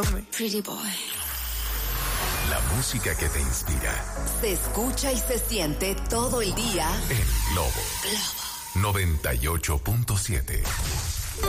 Pretty boy. La música que te inspira. Se escucha y se siente todo el día en Globo. 98.7.